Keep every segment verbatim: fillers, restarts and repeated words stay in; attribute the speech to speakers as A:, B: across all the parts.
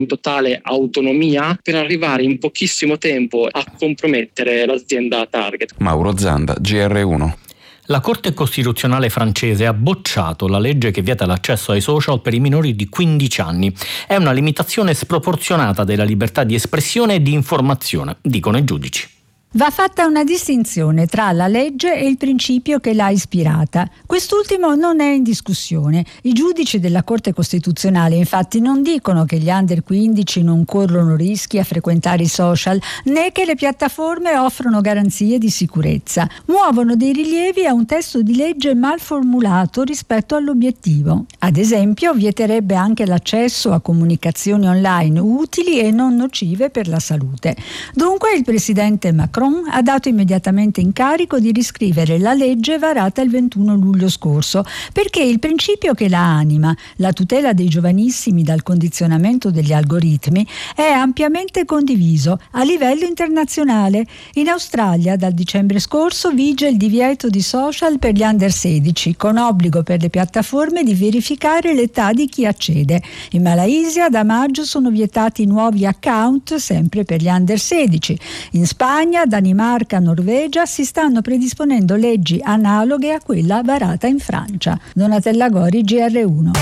A: in totale autonomia per arrivare in pochissimo tempo a compromettere l'azienda target.
B: Mauro Zanda, G R uno.
C: La Corte Costituzionale francese ha bocciato la legge che vieta l'accesso ai social per i minori di quindici anni. È una limitazione sproporzionata della libertà di espressione e di informazione, dicono i giudici.
D: Va fatta una distinzione tra la legge e il principio che l'ha ispirata. Quest'ultimo non è in discussione. I giudici della Corte Costituzionale infatti non dicono che gli under quindici non corrono rischi a frequentare i social, né che le piattaforme offrono garanzie di sicurezza. Muovono dei rilievi a un testo di legge mal formulato rispetto all'obiettivo. Ad esempio, vieterebbe anche l'accesso a comunicazioni online utili e non nocive per la salute. Dunque il presidente Macron ha dato immediatamente incarico di riscrivere la legge varata il ventuno luglio scorso, perché il principio che la anima, la tutela dei giovanissimi dal condizionamento degli algoritmi, è ampiamente condiviso a livello internazionale. In Australia dal dicembre scorso vige il divieto di social per gli under sedici, con obbligo per le piattaforme di verificare l'età di chi accede. In Malaysia da maggio sono vietati nuovi account sempre per gli under sedici. In Spagna, Danimarca, Norvegia si stanno predisponendo leggi analoghe a quella varata in Francia. Donatella Gori, G R uno.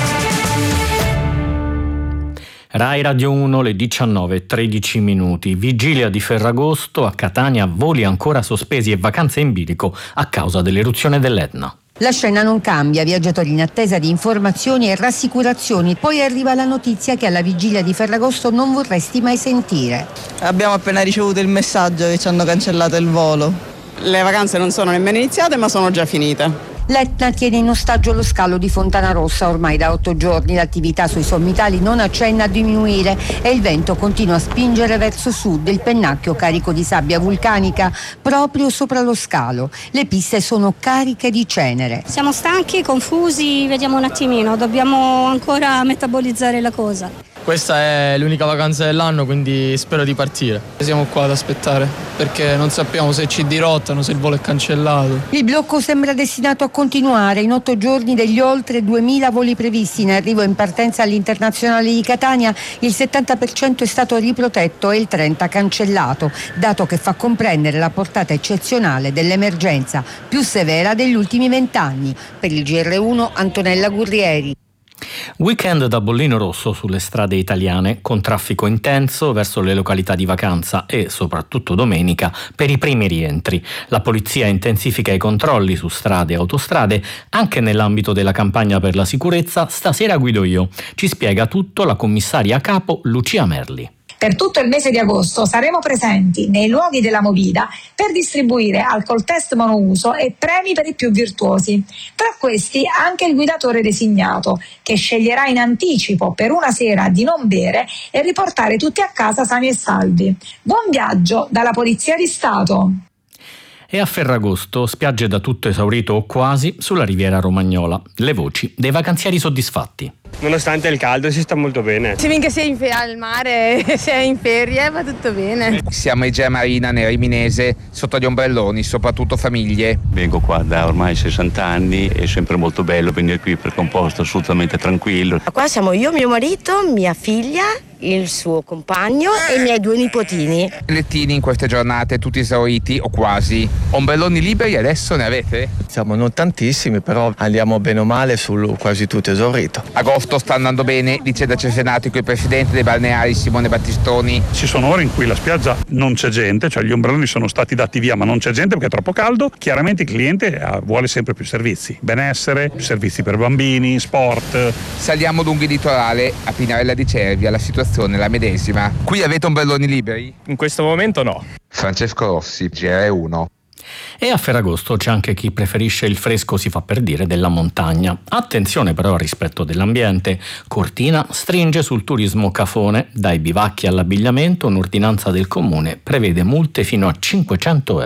C: Rai Radio uno, le diciannove e tredici minuti. Vigilia di Ferragosto a Catania, voli ancora sospesi e vacanze in bilico a causa dell'eruzione dell'Etna.
E: La scena non cambia, viaggiatori in attesa di informazioni e rassicurazioni. Poi arriva la notizia che alla vigilia di Ferragosto non vorresti mai sentire.
F: Abbiamo appena ricevuto il messaggio che ci hanno cancellato il volo.
G: Le vacanze non sono nemmeno iniziate, ma sono già finite.
E: L'Etna tiene in ostaggio lo scalo di Fontanarossa ormai da otto giorni. L'attività sui sommitali non accenna a diminuire e il vento continua a spingere verso sud il pennacchio carico di sabbia vulcanica proprio sopra lo scalo. Le piste sono cariche di cenere.
H: Siamo stanchi, confusi, vediamo un attimino, dobbiamo ancora metabolizzare la cosa.
I: Questa è l'unica vacanza dell'anno, quindi spero di partire. Siamo qua ad aspettare perché non sappiamo se ci dirottano, se il volo è cancellato.
E: Il blocco sembra destinato a continuare. In otto giorni degli oltre duemila voli previsti in arrivo in partenza all'internazionale di Catania, il settanta per cento è stato riprotetto e il trenta per cento cancellato, dato che fa comprendere la portata eccezionale dell'emergenza più severa degli ultimi vent'anni. Per il G R uno, Antonella Gurrieri.
C: Weekend da bollino rosso sulle strade italiane, con traffico intenso verso le località di vacanza e soprattutto domenica per i primi rientri. La polizia intensifica i controlli su strade e autostrade anche nell'ambito della campagna per la sicurezza Stasera guido io. Ci spiega tutto la commissaria capo Lucia Merli.
J: Per tutto il mese di agosto saremo presenti nei luoghi della Movida per distribuire alcol test monouso e premi per i più virtuosi. Tra questi anche il guidatore designato, che sceglierà in anticipo per una sera di non bere e riportare tutti a casa sani e salvi. Buon viaggio dalla Polizia di Stato!
C: E a Ferragosto, spiagge da tutto esaurito o quasi sulla riviera romagnola. Le voci dei vacanzieri soddisfatti.
K: Nonostante il caldo si sta molto bene.
L: Finché sei in fe- al mare, sei in ferie, va tutto bene.
M: Siamo a Igea Marina nel Riminese, sotto gli ombrelloni, soprattutto famiglie.
N: Vengo qua da ormai sessanta anni, è sempre molto bello venire qui perché è un posto assolutamente tranquillo.
O: Qua siamo io, mio marito, mia figlia, il suo compagno e i miei due nipotini.
M: Lettini in queste giornate tutti esauriti o quasi. Ombrelloni liberi adesso ne avete?
P: Siamo non tantissimi, però andiamo bene o male sul quasi tutto esaurito.
M: Agosto sta andando bene, dice da Cesenatico il presidente dei balneari Simone Battistoni.
Q: Ci sono ore in cui la spiaggia non c'è gente, cioè gli ombrelloni sono stati dati via ma non c'è gente perché è troppo caldo. Chiaramente il cliente vuole sempre più servizi, benessere, servizi per bambini, sport.
M: Saliamo lungo il litorale a Pinarella di Cervia, la situazione è la medesima. Qui avete ombrelloni liberi?
K: In questo momento no.
M: Francesco Rossi, G R uno.
C: E a Ferragosto c'è anche chi preferisce il fresco, si fa per dire, della montagna. Attenzione però al rispetto dell'ambiente. Cortina stringe sul turismo cafone. Dai bivacchi all'abbigliamento, un'ordinanza del comune prevede multe fino a cinquecento euro.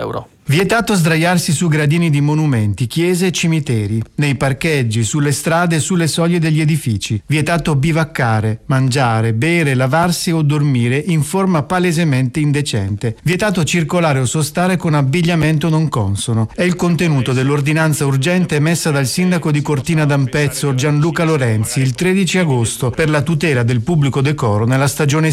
R: Vietato sdraiarsi su gradini di monumenti, chiese e cimiteri, nei parcheggi, sulle strade e sulle soglie degli edifici. Vietato bivaccare, mangiare, bere, lavarsi o dormire in forma palesemente indecente. Vietato circolare o sostare con abbigliamento non consono. È il contenuto dell'ordinanza urgente emessa dal sindaco di Cortina d'Ampezzo Gianluca Lorenzi il tredici agosto per la tutela del pubblico decoro nella stagione